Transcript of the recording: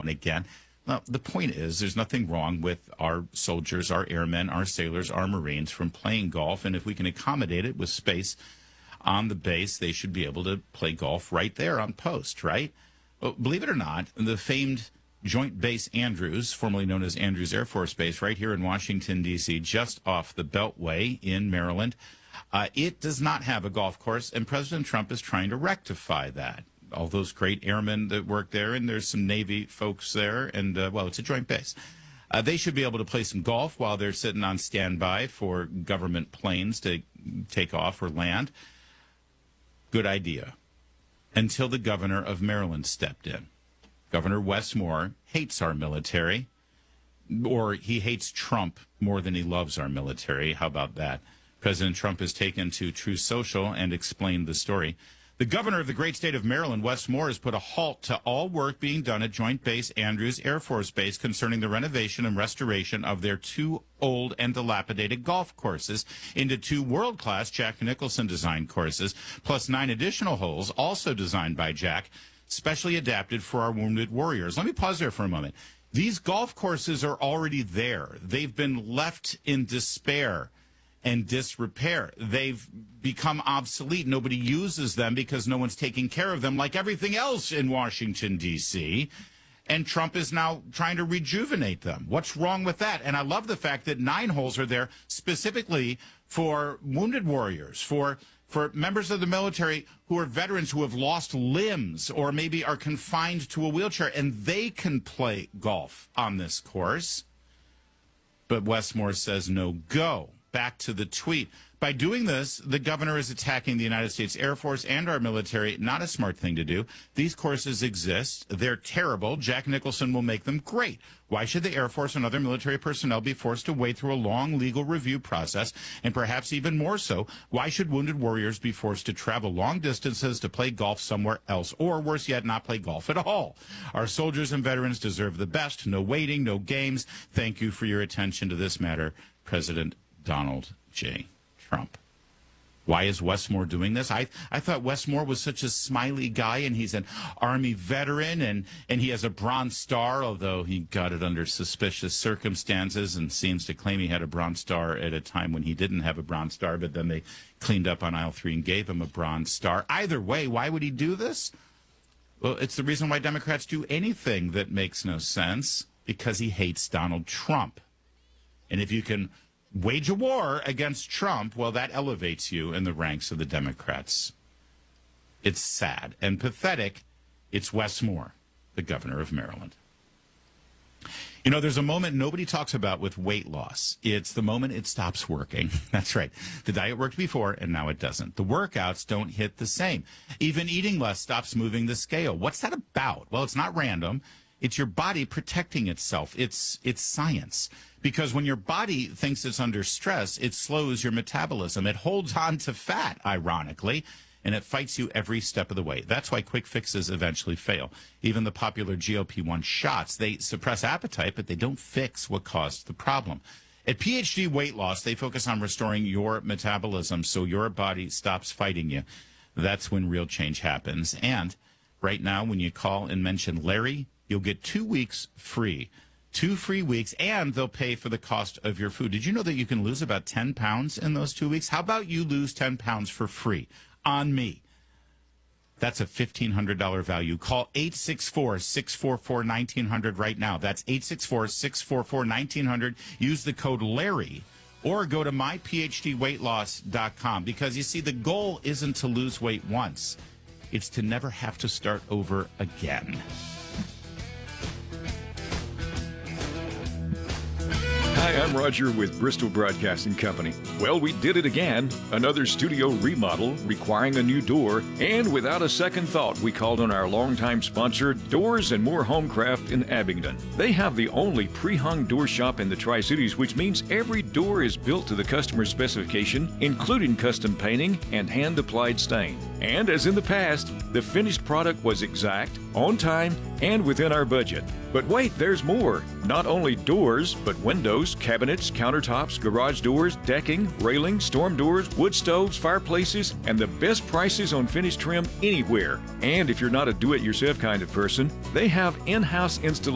and again. Now, the point is, there's nothing wrong with our soldiers, our airmen, our sailors, our Marines from playing golf. And if we can accommodate it with space on the base, they should be able to play golf right there on post, right? Well, believe it or not, the famed Joint Base Andrews, formerly known as Andrews Air Force Base, right here in Washington, D.C., just off the Beltway in Maryland, it does not have a golf course, and President Trump is trying to rectify that. All those great airmen that work there, and there's some Navy folks there, and, it's a joint base. They should be able to play some golf while they're sitting on standby for government planes to take off or land. Good idea. Until the governor of Maryland stepped in. Governor Wes Moore hates our military, or he hates Trump more than he loves our military. How about that? President Trump has taken to Truth Social and explained the story. The governor of the great state of Maryland, Wes Moore, has put a halt to all work being done at Joint Base Andrews Air Force Base concerning the renovation and restoration of their two old and dilapidated golf courses into two world-class Jack Nicholson designed courses, plus 9 additional holes also designed by Jack, specially adapted for our wounded warriors. Let me pause there for a moment. These golf courses are already there. They've been left in despair and disrepair. They've become obsolete. Nobody uses them because no one's taking care of them, like everything else in Washington, D.C., and Trump is now trying to rejuvenate them. What's wrong with that? And I love the fact that 9 holes are there specifically for wounded warriors, for members of the military who are veterans who have lost limbs or maybe are confined to a wheelchair, and they can play golf on this course. But Wes Moore says no go. Back to the tweet. By doing this, the governor is attacking the United States Air Force and our military. Not a smart thing to do. These courses exist. They're terrible. Jack Nicholson will make them great. Why should the Air Force and other military personnel be forced to wade through a long legal review process? And perhaps even more so, why should wounded warriors be forced to travel long distances to play golf somewhere else? Or worse yet, not play golf at all? Our soldiers and veterans deserve the best. No waiting, no games. Thank you for your attention to this matter, President Donald J. Trump. Why is Wes Moore doing this? I thought Wes Moore was such a smiley guy, and he's an Army veteran, and he has a Bronze Star, although he got it under suspicious circumstances and seems to claim he had a Bronze Star at a time when he didn't have a Bronze Star, but then they cleaned up on aisle 3 and gave him a Bronze Star. Either way, why would he do this? Well, it's the reason why Democrats do anything that makes no sense, because he hates Donald Trump. And if you can wage a war against Trump, well, that elevates you in the ranks of the Democrats. It's sad and pathetic. It's Wes Moore, the governor of Maryland. You know, there's a moment nobody talks about with weight loss. It's the moment it stops working. That's right. The diet worked before, and now it doesn't. The workouts don't hit the same. Even eating less stops moving the scale. What's that about? Well, it's not random. It's your body protecting itself. It's science. Because when your body thinks it's under stress, it slows your metabolism. It holds on to fat, ironically, and it fights you every step of the way. That's why quick fixes eventually fail. Even the popular GLP-1 shots, they suppress appetite, but they don't fix what caused the problem. At PhD Weight Loss, they focus on restoring your metabolism so your body stops fighting you. That's when real change happens. And right now, when you call and mention Larry, you'll get 2 weeks free. 2 free weeks, and they'll pay for the cost of your food. Did you know that you can lose about 10 pounds in those 2 weeks? How about you lose 10 pounds for free on me? That's a $1,500 value. Call 864-644-1900 right now. That's 864-644-1900. Use the code Larry, or go to myphdweightloss.com, because you see, the goal isn't to lose weight once. It's to never have to start over again. Hi, I'm Roger with Bristol Broadcasting Company. Well, we did it again. Another studio remodel requiring a new door. And without a second thought, we called on our longtime sponsor, Doors and More Homecraft in Abingdon. They have the only pre-hung door shop in the Tri-Cities, which means every door is built to the customer's specification, including custom painting and hand-applied stain. And as in the past, the finished product was exact, on time, and within our budget. But wait, there's more. Not only doors, but windows, cabinets, countertops, garage doors, decking, railings, storm doors, wood stoves, fireplaces, and the best prices on finished trim anywhere. And if you're not a do-it-yourself kind of person, they have in-house installation